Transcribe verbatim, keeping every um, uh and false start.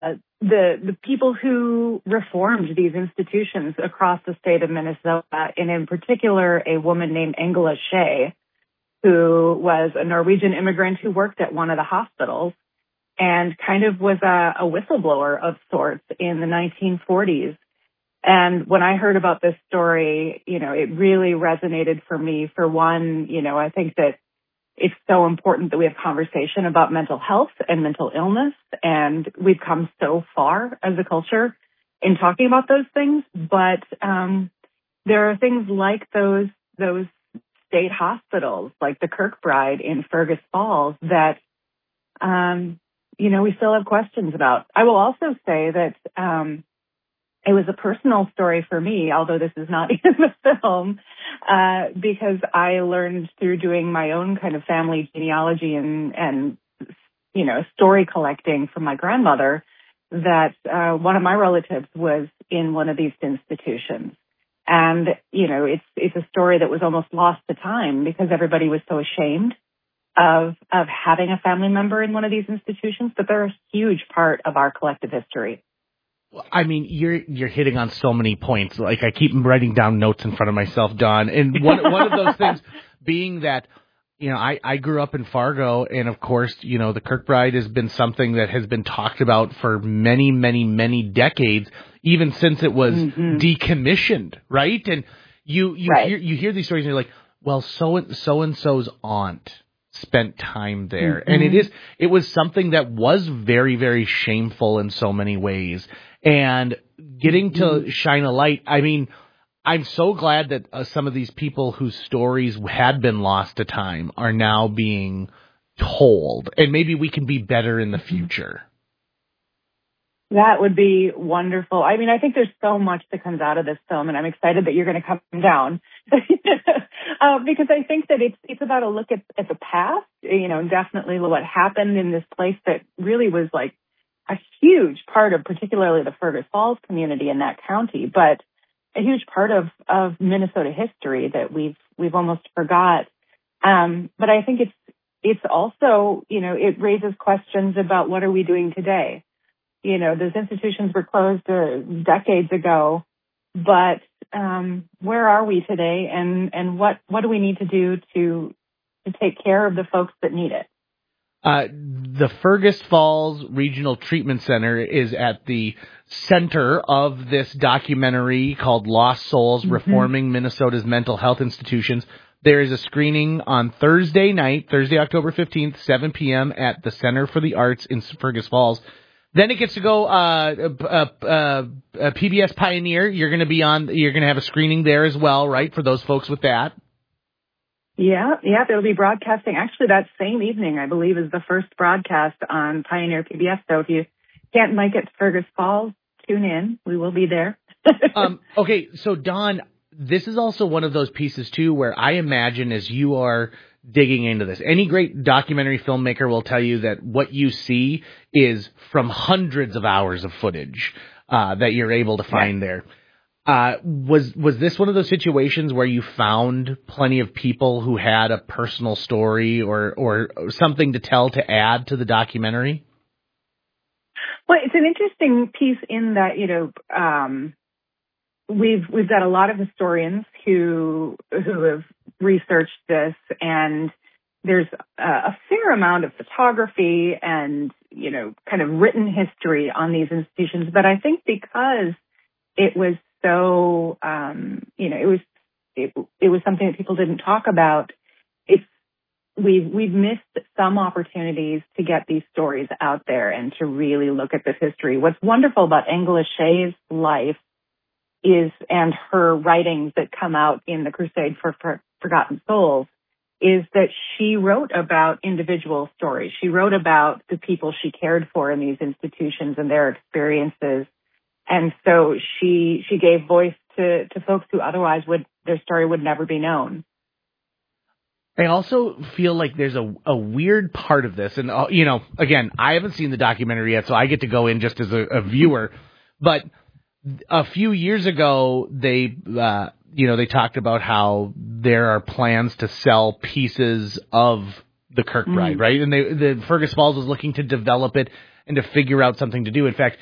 the the people who reformed these institutions across the state of Minnesota, and in particular, a woman named Angela Shea, who was a Norwegian immigrant who worked at one of the hospitals and kind of was a, a whistleblower of sorts in the nineteen forties. And when I heard about this story, you know, it really resonated for me. For one, you know, I think that it's so important that we have conversation about mental health and mental illness. And we've come so far as a culture in talking about those things. But um, there are things like those, those state hospitals, like the Kirkbride in Fergus Falls, that, um, you know, we still have questions about. I will also say that, um, it was a personal story for me, although this is not in the film, uh, because I learned through doing my own kind of family genealogy and, and you know, story collecting from my grandmother that uh, one of my relatives was in one of these institutions. And, you know, it's it's a story that was almost lost to time because everybody was so ashamed of of having a family member in one of these institutions, but they're a huge part of our collective history. I mean, you're you're hitting on so many points. Like, I keep writing down notes in front of myself, Dawn. And one one of those things being that, you know, I, I grew up in Fargo, and of course, you know, the Kirkbride has been something that has been talked about for many, many, many decades, even since it was mm-hmm. decommissioned, right? And you you right. hear you hear these stories, and you're like, well, so and so and so's aunt spent time there, mm-hmm. and it is it was something that was very, very shameful in so many ways. And getting to mm-hmm. shine a light, I mean, I'm so glad that uh, some of these people whose stories had been lost to time are now being told, and maybe we can be better in the future. That would be wonderful. I mean, I think there's so much that comes out of this film, and I'm excited that you're going to come down uh, because I think that it's it's about a look at, at the past, you know, definitely what happened in this place that really was like a huge part of particularly the Fergus Falls community in that county, but a huge part of, of Minnesota history that we've we've almost forgot. Um, but I think it's it's also, you know, it raises questions about what are we doing today. You know, those institutions were closed uh, decades ago, but um, where are we today, and, and what, what do we need to do to to take care of the folks that need it? Uh, the Fergus Falls Regional Treatment Center is at the center of this documentary called Lost Souls, mm-hmm. Reforming Minnesota's Mental Health Institutions. There is a screening on Thursday night, Thursday, October fifteenth, seven p.m. at the Center for the Arts in Fergus Falls. Then it gets to go uh, uh, uh, uh, P B S Pioneer. You're going to be on. You're going to have a screening there as well, right? For those folks with that. Yeah, yeah, they'll be broadcasting. Actually, that same evening, I believe, is the first broadcast on Pioneer P B S. So if you can't make it to Fergus Falls, tune in. We will be there. um, okay, so Dawn, this is also one of those pieces too, where I imagine as you are digging into this, any great documentary filmmaker will tell you that what you see is from hundreds of hours of footage uh, that you're able to find yeah. there. Uh, was was this one of those situations where you found plenty of people who had a personal story or, or something to tell to add to the documentary? Well, it's an interesting piece in that, you know, um, we've we've got a lot of historians who who have researched this, and there's a, a fair amount of photography and, you know, kind of written history on these institutions. But I think because it was so, um, you know, it was it, it was something that people didn't talk about. It's we've we've missed some opportunities to get these stories out there and to really look at this history. What's wonderful about Angela Shea's life is, and her writings that come out in the Crusade for, for Forgotten Souls, is that she wrote about individual stories. She wrote about the people she cared for in these institutions and their experiences. And so she she gave voice to, to folks who otherwise would their story would never be known. I also feel like there's a, a weird part of this. And, uh, you know, again, I haven't seen the documentary yet, so I get to go in just as a, a viewer. But a few years ago, they, uh, you know, they talked about how there are plans to sell pieces of the Kirkbride, mm. right? And they, the Fergus Falls was looking to develop it and to figure out something to do. In fact,